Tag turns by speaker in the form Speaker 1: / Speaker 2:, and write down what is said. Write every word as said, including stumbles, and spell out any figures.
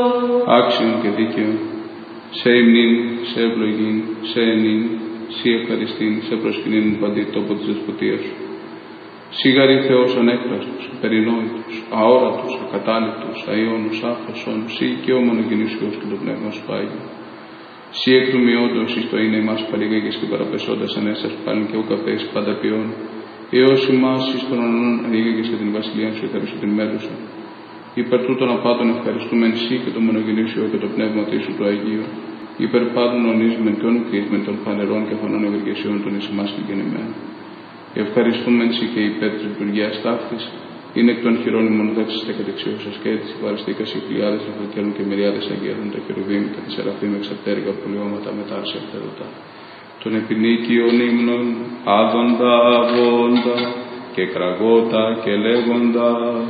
Speaker 1: άξιον και δίκαιον, σε υμνήν, σε ευλογήν, σε ενήν, σύ ευχαριστήν, σε προσκυνήν παντή τόπο της δεσποτείας σου. Σίγαρη Θεός ανέκφραστος, περινόητος, αόρατος, ακατάληπτος, αΐωνος, άφροσον, σύ και ο μονογενής Υιός και το Πνεύμα σου Άγιο. Σύ εκ του μειόντος εις το είναι ημάς παρήγαγες και παραπεσόντας ανέστας πάλιν και ουκαπές πάντα ποιόν, έως ημάς εις των ονών ανήγαγες και την βασιλεία σου ευχαριστώ την μέλουσα. Υπερ τούτων απάντων ευχαριστούμεν σύ και το μονογενής Υιό και το Πνεύμα σου το Αγίο, υπερ πάντων ονείσμεν και ονουκείσμεν των φανερών και φανών ευεργεσιών των εις ημάς και γεννημένων. Ευχαριστούμεν σοι και υπέρ της λειτουργίας ταύτης, είναι εκ των χειρών ημών δέξεις τα κατεξιώσας και έτσι παραστήκα σε χιλιάδες αφρικέλων και μυριάδες αγγέλων, τα χερουβίμ και τη σεραφείμ εξαπτέρυγα πολιώματα μετά σε ευθερωτά. Των επινίκιων ύμνων άδοντα αβόντα και κραγότα και λέγοντα